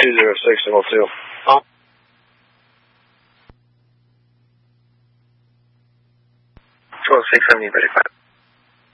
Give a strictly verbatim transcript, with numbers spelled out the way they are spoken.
two zero six double two. Oh. twelve six seventy thirty-five.